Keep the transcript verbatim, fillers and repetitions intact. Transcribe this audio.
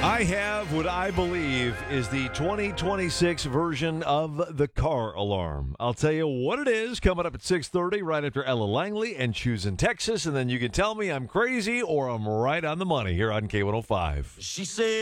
I have what I believe is the twenty twenty-six version of the car alarm. I'll tell you what it is coming up at six thirty right after Ella Langley and Choose in Texas, and then you can tell me I'm crazy or I'm right on the money here on K one oh five. She said